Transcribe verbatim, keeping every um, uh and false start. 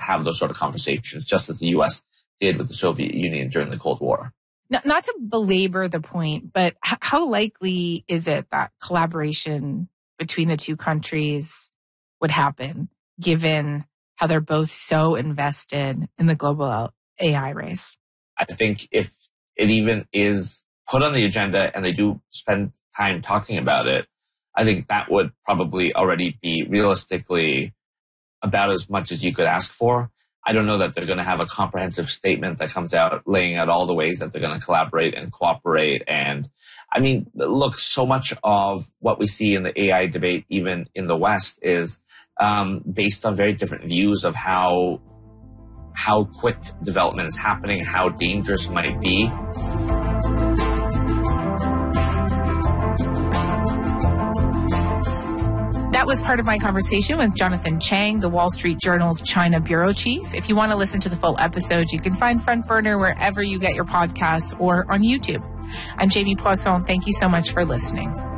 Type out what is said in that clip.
have those sort of conversations, just as the U S did with the Soviet Union during the Cold War. Not, not to belabor the point, but h- how likely is it that collaboration between the two countries would happen, given how they're both so invested in the global A I race? I think if it even is put on the agenda and they do spend time talking about it, I think that would probably already be realistically about as much as you could ask for. I don't know that they're going to have a comprehensive statement that comes out laying out all the ways that they're going to collaborate and cooperate. And I mean, look, so much of what we see in the A I debate, even in the West, is um, based on very different views of how how quick development is happening, how dangerous it might be. That was part of my conversation with Jonathan Chang, the Wall Street Journal's China bureau chief. If you want to listen to the full episode, you can find Front Burner wherever you get your podcasts or on YouTube. I'm Jamie Poisson. Thank you so much for listening.